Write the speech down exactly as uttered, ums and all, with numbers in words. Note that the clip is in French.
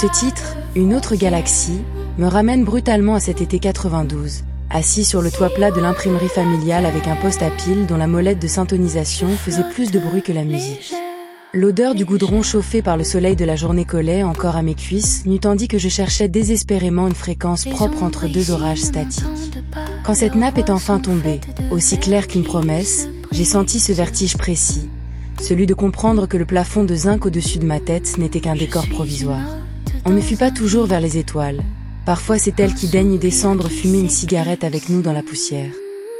Ce titre, Une autre galaxie, me ramène brutalement à cet été quatre-vingt-douze, assis sur le toit plat de l'imprimerie familiale avec un poste à pile dont la molette de syntonisation faisait plus de bruit que la musique. L'odeur du goudron chauffé par le soleil de la journée collait encore à mes cuisses, nu tandis que je cherchais désespérément une fréquence propre entre deux orages statiques. Quand cette nappe est enfin tombée, aussi claire qu'une promesse, j'ai senti ce vertige précis, celui de comprendre que le plafond de zinc au-dessus de ma tête n'était qu'un décor provisoire. On ne fuit pas toujours vers les étoiles. Parfois c'est elle qui daigne descendre fumer une cigarette avec nous dans la poussière.